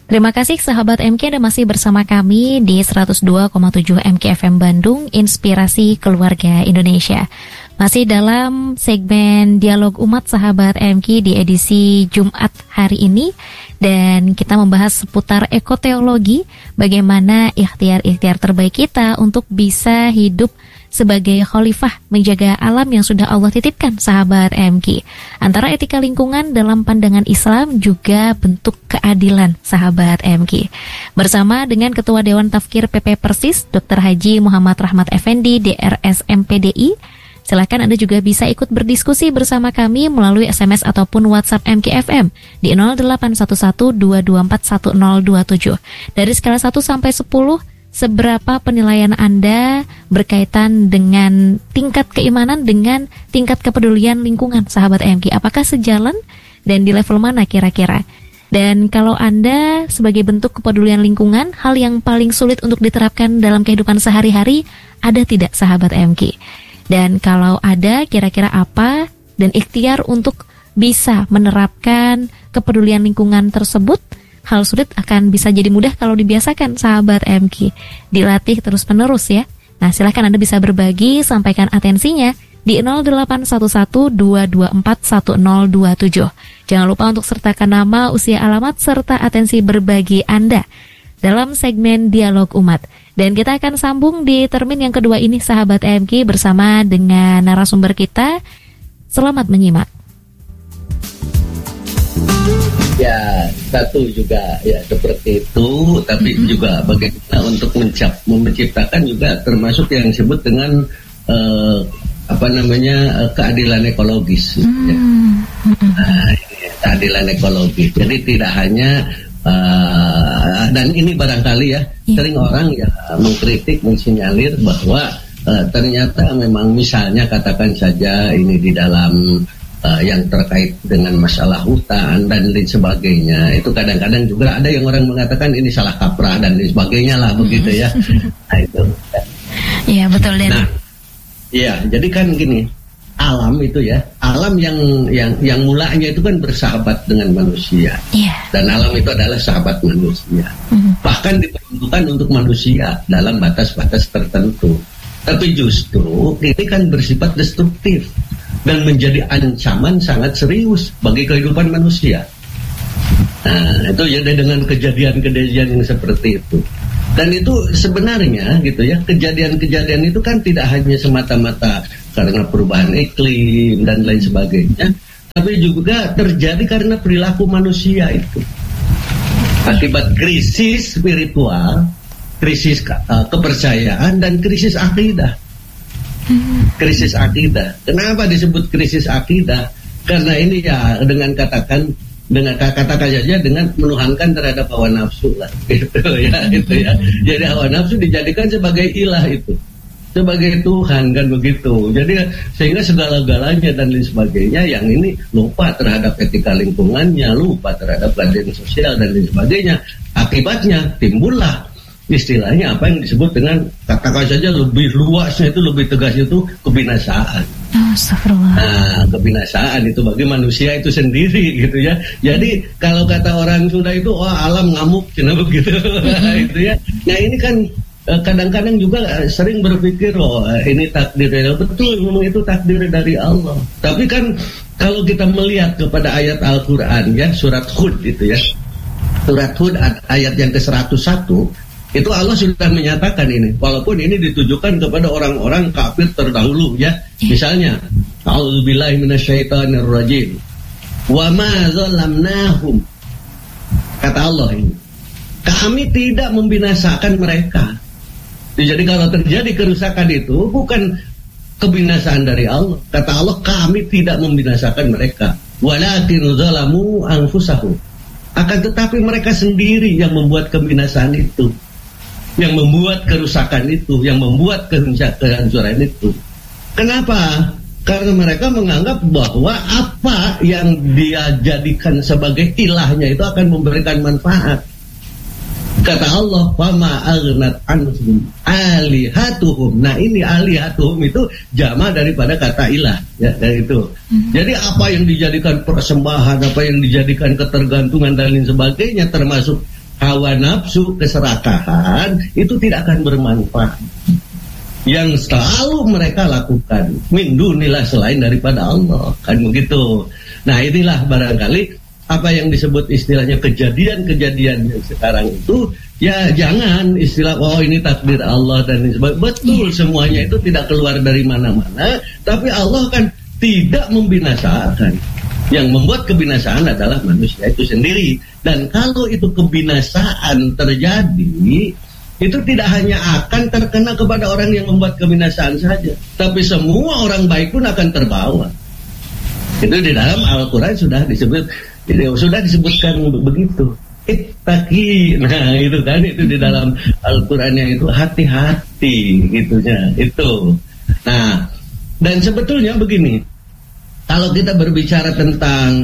Terima kasih sahabat MK, Anda masih bersama kami di 102,7 MK FM Bandung, Inspirasi Keluarga Indonesia. Masih dalam segmen Dialog Umat sahabat MK di edisi Jumat hari ini, dan kita membahas seputar ekoteologi, bagaimana ikhtiar-ikhtiar terbaik kita untuk bisa hidup sebagai khalifah menjaga alam yang sudah Allah titipkan sahabat MK. Antara etika lingkungan dalam pandangan Islam juga bentuk keadilan sahabat MK. Bersama dengan Ketua Dewan Tafkir PP Persis, Dr. Haji Muhammad Rahmat Effendi, DRS MPDI. Silakan Anda juga bisa ikut berdiskusi bersama kami melalui SMS ataupun WhatsApp MKFM di 0811-224-1027. Dari skala 1 sampai 10, seberapa penilaian Anda berkaitan dengan tingkat keimanan dengan tingkat kepedulian lingkungan sahabat MK? Apakah sejalan dan di level mana kira-kira? Dan kalau Anda sebagai bentuk kepedulian lingkungan, hal yang paling sulit untuk diterapkan dalam kehidupan sehari-hari ada tidak sahabat MK? Dan kalau ada, kira-kira apa? Dan ikhtiar untuk bisa menerapkan kepedulian lingkungan tersebut, hal sulit akan bisa jadi mudah kalau dibiasakan sahabat MK. Dilatih terus-menerus ya. Nah, silakan Anda bisa berbagi, sampaikan atensinya di 0811-224-1027. Jangan lupa untuk sertakan nama, usia, alamat, serta atensi berbagi Anda dalam segmen Dialog Umat. Dan kita akan sambung di termin yang kedua ini sahabat MK bersama dengan narasumber kita. Selamat menyimak. Ya, satu juga ya seperti itu, tapi juga bagaimana untuk menciptakan juga termasuk yang disebut dengan keadilan ekologis. Ya. Keadilan ekologis. Jadi tidak hanya dan ini barangkali ya sering orang ya mengkritik, mensinyalir bahwa ternyata memang misalnya katakan saja ini di dalam yang terkait dengan masalah hutan dan lain sebagainya, itu kadang-kadang juga ada yang orang mengatakan ini salah kaprah dan lain sebagainya lah begitu ya. Nah itu. Iya betul. Nah, iya jadi kan gini, alam itu ya, alam yang mulanya itu kan bersahabat dengan manusia. Dan alam itu adalah sahabat manusia. Bahkan diperuntukkan untuk manusia dalam batas-batas tertentu. Tapi justru ini kan bersifat destruktif dan menjadi ancaman sangat serius bagi kehidupan manusia. Nah, itu jadi dengan kejadian-kejadian yang seperti itu. Dan itu sebenarnya gitu ya, kejadian-kejadian itu kan tidak hanya semata-mata karena perubahan iklim dan lain sebagainya, tapi juga terjadi karena perilaku manusia itu. Akibat krisis spiritual, krisis kepercayaan, dan krisis akidah. Krisis akidah. Kenapa disebut krisis akidah? Karena ini ya dengan katakan saja dengan menuhankan terhadap hawa nafsu lah, gitu ya, itu ya. Jadi hawa nafsu dijadikan sebagai ilah itu, sebagai Tuhan kan begitu. Jadi sehingga segala-galanya dan lain sebagainya yang ini lupa terhadap etika lingkungannya, lupa terhadap keadilan sosial dan lain sebagainya. Akibatnya timbullah istilahnya apa yang disebut dengan, katakan saja lebih luasnya itu, lebih tegas itu, kebinasaan. Nah, kebinasaan itu bagi manusia itu sendiri gitu ya. Jadi kalau kata orang Sunda itu, alam ngamuk, cina begitu. Itu ya. Nah ini kan kadang-kadang juga sering berpikir ini takdir, betul memang itu takdir dari Allah. Tapi kan kalau kita melihat kepada ayat Al-Quran ya, surat Hud itu ya, surat Hud ayat yang ke-101, itu Allah sudah menyatakan ini, walaupun ini ditujukan kepada orang-orang kafir terdahulu ya. Misalnya, a'udzubillahi minasyaitonirrajim. Wa ma zalamnahum. Kata Allah ini, kami tidak membinasakan mereka. Jadi kalau terjadi kerusakan itu bukan kebinasaan dari Allah. Kata Allah, kami tidak membinasakan mereka. Walakin zalamu anfusahum. Akan tetapi mereka sendiri yang membuat kebinasaan itu, yang membuat kerusakan itu, yang membuat kehancuran itu. Kenapa? Karena mereka menganggap bahwa apa yang dia jadikan sebagai ilahnya itu akan memberikan manfaat. Kata Allah, "Fama aghnat anhum alihatuhum." Nah, ini alihatuhum itu jama daripada kata ilah, ya, dari itu. Jadi apa yang dijadikan persembahan, apa yang dijadikan ketergantungan dan lain sebagainya, termasuk hawa nafsu, keserakahan itu tidak akan bermanfaat. Yang selalu mereka lakukan min dunillah, selain daripada Allah, kan begitu. Nah, inilah barangkali apa yang disebut istilahnya kejadian-kejadian yang sekarang itu, ya jangan istilah ini takdir Allah dan sebagainya. Betul, semuanya itu tidak keluar dari mana-mana, tapi Allah kan tidak membinasakan. Yang membuat kebinasaan adalah manusia itu sendiri. Dan kalau itu kebinasaan terjadi, itu tidak hanya akan terkena kepada orang yang membuat kebinasaan saja, tapi semua orang baik pun akan terbawa. Itu di dalam Al-Quran sudah disebutkan begitu. Ittaqi, nah itu kan, itu di dalam Al-Qurannya itu hati-hati gitunya itu. Nah, dan sebetulnya begini, kalau kita berbicara tentang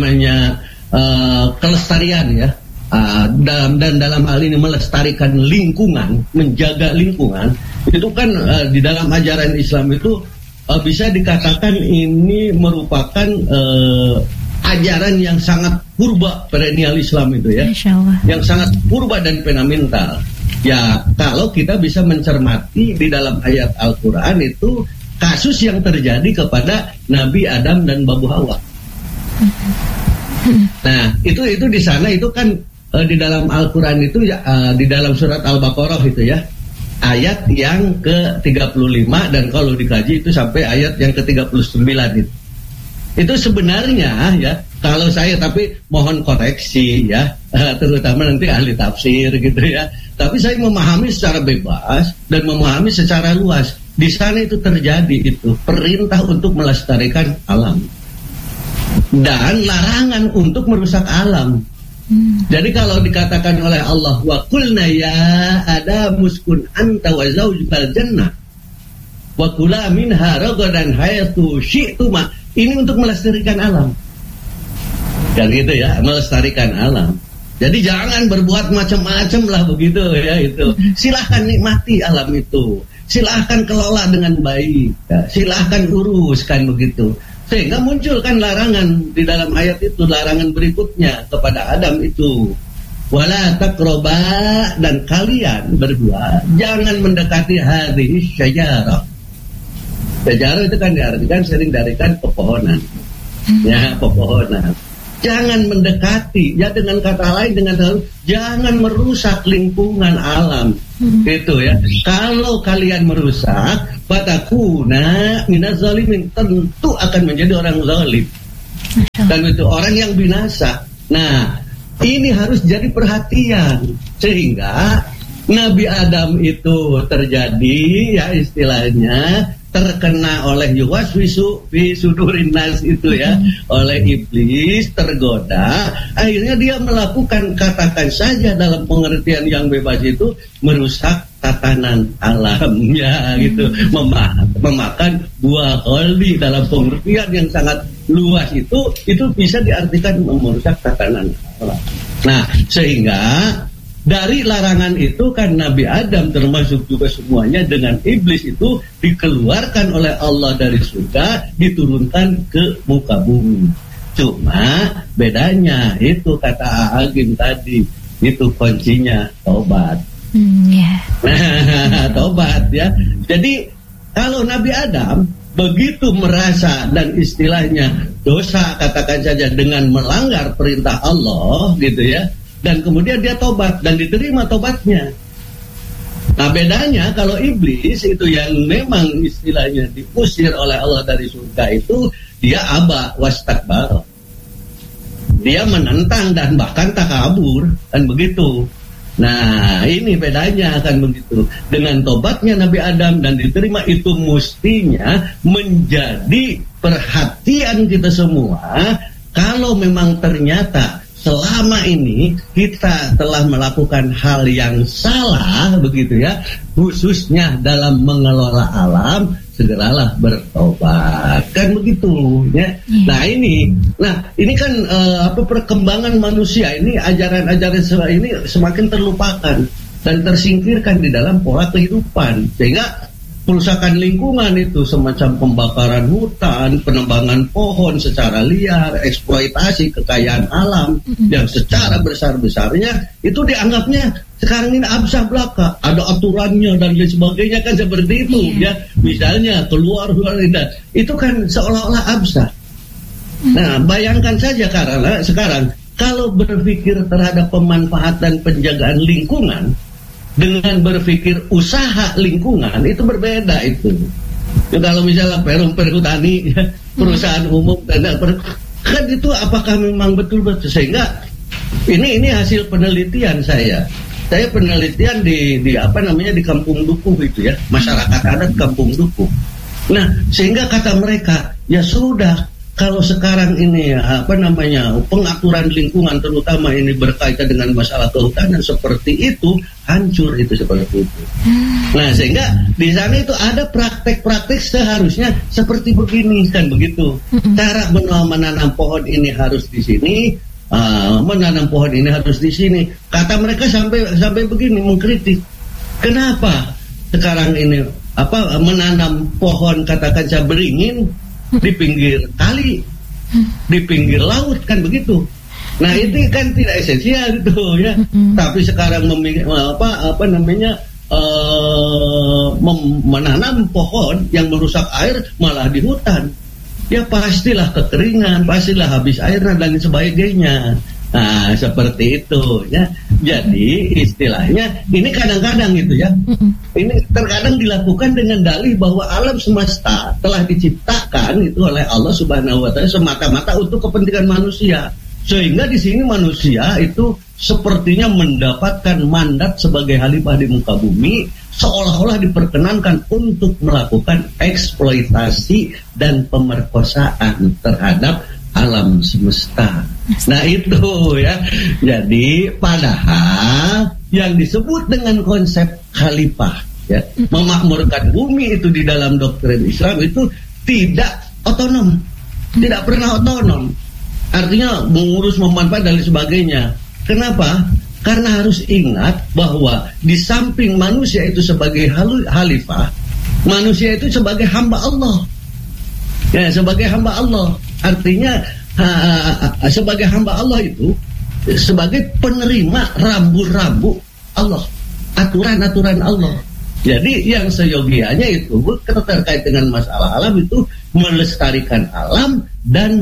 kelestarian ya, dalam hal ini melestarikan lingkungan, menjaga lingkungan, itu kan di dalam ajaran Islam itu bisa dikatakan ini merupakan ajaran yang sangat purba, perennial Islam itu ya, yang sangat purba dan fundamental. Ya, kalau kita bisa mencermati di dalam ayat Al-Quran itu kasus yang terjadi kepada Nabi Adam dan Babu Hawa. Nah, itu di sana itu kan di dalam Al-Quran itu ya, di dalam surat Al-Baqarah itu ya, ayat yang ke-35, dan kalau dikaji itu sampai ayat yang ke-39 itu. Itu sebenarnya ya, kalau saya tapi mohon koreksi ya, terutama nanti ahli tafsir gitu ya. Tapi saya memahami secara bebas dan memahami secara luas. Di sana itu terjadi itu perintah untuk melestarikan alam dan larangan untuk merusak alam. Jadi kalau dikatakan oleh Allah, wa qulna ya Adamu uskun anta wa zawjukal jannah wa kula minha ragadan hayatu syi'tuma, ini untuk melestarikan alam. Dan gitu ya, melestarikan alam. Jadi jangan berbuat macam-macam lah begitu ya itu. Silahkan nikmati alam itu. Silahkan kelola dengan baik. Ya. Silahkan uruskan begitu. Sehingga muncul kan larangan di dalam ayat itu, larangan berikutnya kepada Adam itu, wala taqraba, dan kalian berdua jangan mendekati hadhihi syajarah. Syajarah itu kan diartikan sering darikan pepohonan. Ya, pepohonan. Jangan mendekati, ya dengan kata lain, jangan merusak lingkungan alam. Gitu ya. Kalau kalian merusak, fatakuna minaz zalimin, tentu akan menjadi orang zalim. Dan itu orang yang binasa. Nah, ini harus jadi perhatian, sehingga Nabi Adam itu terjadi ya istilahnya terkena oleh yuwaswisu fi sudurin nas itu ya, oleh iblis, tergoda, akhirnya dia melakukan, katakan saja dalam pengertian yang bebas itu, merusak tatanan alamnya gitu, memakan buah holdi dalam pengertian yang sangat luas itu bisa diartikan merusak tatanan alam. Nah, sehingga dari larangan itu kan Nabi Adam termasuk juga semuanya dengan iblis itu dikeluarkan oleh Allah dari surga, diturunkan ke muka bumi. Cuma bedanya itu kata Agim tadi, itu kuncinya tobat. Nah, tobat ya. Jadi kalau Nabi Adam begitu merasa dan istilahnya dosa, katakan saja dengan melanggar perintah Allah gitu ya, dan kemudian dia tobat dan diterima tobatnya. Nah, bedanya kalau iblis itu yang memang istilahnya diusir oleh Allah dari surga itu, dia aba wastakbar. Dia menentang dan bahkan takabur, kan begitu. Nah, ini bedanya kan begitu. Dengan tobatnya Nabi Adam dan diterima, itu mestinya menjadi perhatian kita semua. Kalau memang ternyata selama ini kita telah melakukan hal yang salah begitu ya, khususnya dalam mengelola alam, segeralah bertobat, kan begitu ya. Nah ini kan perkembangan manusia ini, ajaran-ajaran ini semakin terlupakan dan tersingkirkan di dalam pola kehidupan, sehingga perusakan lingkungan itu semacam pembakaran hutan, penebangan pohon secara liar, eksploitasi kekayaan alam yang secara besar-besarnya itu dianggapnya sekarang ini absah belaka, ada aturannya dan lain sebagainya kan seperti itu ya. Misalnya keluar dan itu kan seolah-olah absah. Nah, bayangkan saja karena sekarang kalau berpikir terhadap pemanfaatan penjagaan lingkungan dengan berpikir usaha lingkungan itu berbeda itu. Ya, kalau misalnya perum perhutani perusahaan umum kan itu apakah memang betul-betul sehingga ini hasil penelitian saya. Saya penelitian di apa namanya di Kampung Dukuh itu ya, masyarakat adat Kampung Dukuh. Nah, sehingga kata mereka, ya sudah kalau sekarang ini apa namanya pengaturan lingkungan terutama ini berkaitan dengan masalah kehutanan seperti itu hancur itu seperti itu. Nah sehingga di sana itu ada praktek-praktek seharusnya seperti begini kan begitu. Cara menanam pohon ini harus di sini, menanam pohon ini harus di sini. Kata mereka sampai begini mengkritik. Kenapa sekarang ini apa menanam pohon katakan saya beringin di pinggir kali, di pinggir laut kan begitu. Nah itu kan tidak esensial itu ya. Tapi sekarang menanam pohon yang merusak air malah di hutan. Ya pastilah kekeringan, pastilah habis air dan sebagainya. Nah seperti itu ya. Jadi istilahnya ini kadang-kadang gitu ya. Ini terkadang dilakukan dengan dalih bahwa alam semesta telah diciptakan itu oleh Allah Subhanahu wa taala semata-mata untuk kepentingan manusia. Sehingga di sini manusia itu sepertinya mendapatkan mandat sebagai khalifah di muka bumi, seolah-olah diperkenankan untuk melakukan eksploitasi dan pemerkosaan terhadap alam semesta. Nah itu ya. Jadi padahal yang disebut dengan konsep khalifah ya, memakmurkan bumi itu di dalam doktrin Islam itu tidak otonom, tidak pernah otonom. Artinya mengurus, memanfaat dan sebagainya. Kenapa? Karena harus ingat bahwa di samping manusia itu sebagai khalifah, manusia itu sebagai hamba Allah. Ya, sebagai hamba Allah. Artinya sebagai hamba Allah itu sebagai penerima rambu-rambu Allah, aturan-aturan Allah. Jadi yang seyogianya itu terkait dengan masalah alam itu melestarikan alam dan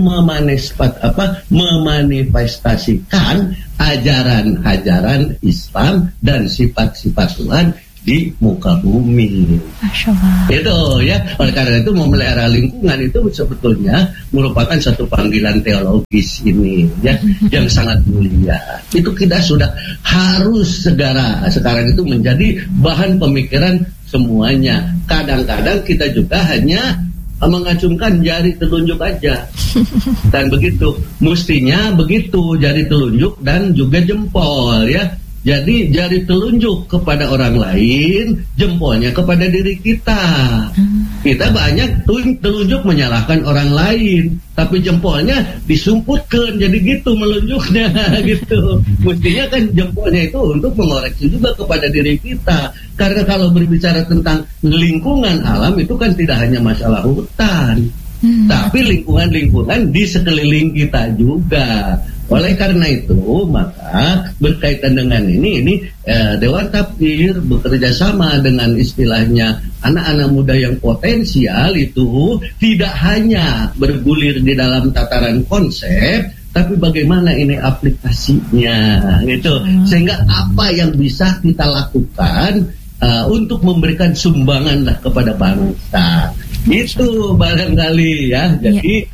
memanifestasikan ajaran-ajaran Islam dan sifat-sifat Tuhan di muka bumi. Masya Allah. Itu ya. Oleh karena itu memelihara lingkungan itu sebetulnya merupakan satu panggilan teologis ini ya yang sangat mulia. Itu kita sudah harus segera sekarang itu menjadi bahan pemikiran semuanya. Kadang-kadang kita juga hanya mengacungkan jari telunjuk aja. Dan begitu. Mestinya begitu, jari telunjuk dan juga jempol ya. Jadi jari telunjuk kepada orang lain, jempolnya kepada diri kita. Kita banyak telunjuk menyalahkan orang lain, tapi jempolnya disumputkan, jadi gitu melunjuknya gitu. Mestinya kan jempolnya itu untuk mengoreksi juga kepada diri kita. Karena kalau berbicara tentang lingkungan alam itu kan tidak hanya masalah hutan, tapi lingkungan-lingkungan di sekeliling kita juga. Oleh karena itu maka berkaitan dengan ini Dewan Tapir bekerja sama dengan istilahnya anak-anak muda yang potensial itu tidak hanya bergulir di dalam tataran konsep, tapi bagaimana ini aplikasinya gitu. Sehingga apa yang bisa kita lakukan untuk memberikan sumbangan lah kepada bangsa. Itu barangkali ya. Jadi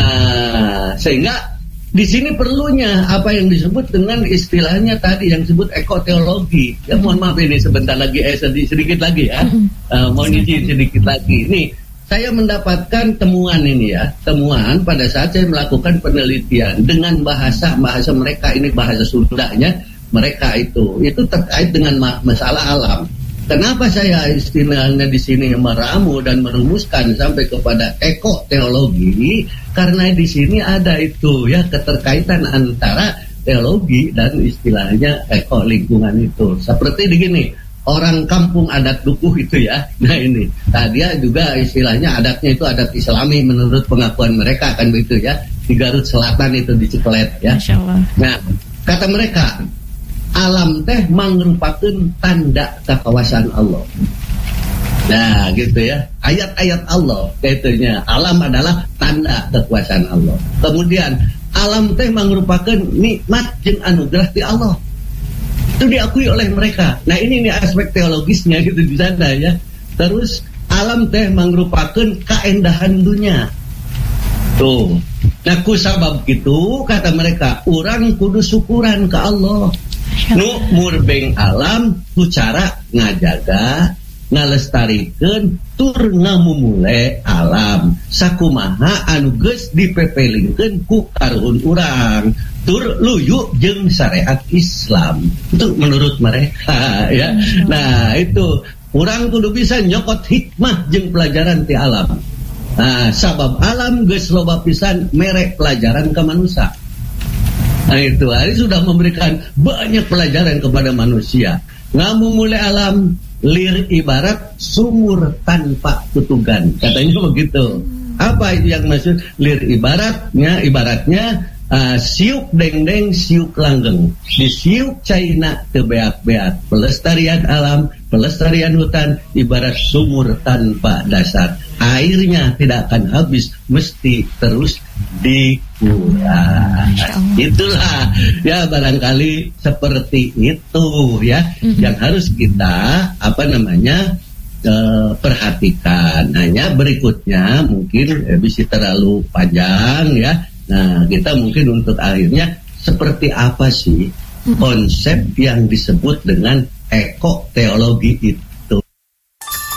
sehingga di sini perlunya apa yang disebut dengan istilahnya tadi yang disebut ekoteologi. Ya mohon maaf ini sebentar lagi sedikit lagi ya. Mohon izin sedikit lagi. Ini saya mendapatkan temuan ini ya. Temuan pada saat saya melakukan penelitian dengan bahasa mereka, ini bahasa Sundanya mereka itu terkait dengan masalah alam. Kenapa saya istilahnya di sini meramu dan merumuskan sampai kepada ekoteologi? Karena di sini ada itu ya keterkaitan antara teologi dan istilahnya lingkungan itu. Seperti begini, orang kampung adat dukuh itu ya. Nah ini, dia juga istilahnya adatnya itu adat Islami menurut pengakuan mereka kan begitu ya. Di Garut Selatan itu di Ciklet ya. Nah, kata mereka, alam teh mangrupakeun tanda kekuasaan Allah. Nah gitu ya, ayat-ayat Allah kaitunya, alam adalah tanda kekuasaan Allah. Kemudian alam teh merupakan nikmat jeung anugerah ti Allah. Itu diakui oleh mereka. Nah ini nih aspek teologisnya gitu di sana ya. Terus alam teh merupakan keindahan dunia. Tuh. Nah ku sabab gitu kata mereka, urang kudu syukuran ke Allah. Nu murbeng alam ku cara ngajaga, ngalestarikeun tur ngamumule alam sakumaha anu geus dipepelingkeun ku karuhun urang tur luyu jeung syariat Islam. Itu menurut mereka ya. Nah itu urang kudu bisa nyokot hikmah jeung pelajaran ti alam. Nah sabab alam geus loba pisan mere pelajaran ke manusia. Nah itu hari sudah memberikan banyak pelajaran kepada manusia. Ngamumule alam lir ibarat sumur tanpa tutugan, katanya begitu. Apa itu yang maksud lir ibaratnya siuk deng-deng siuk langgeng, di siuk caina teu beak-beak. Pelestarian alam, pelestarian hutan ibarat sumur tanpa dasar, airnya tidak akan habis, mesti terus dikuras. Itulah ya, barangkali seperti itu ya yang harus kita perhatikan. Hanya berikutnya mungkin bisa terlalu panjang ya. Nah kita mungkin untuk akhirnya seperti apa sih konsep yang disebut dengan ekoteologi itu.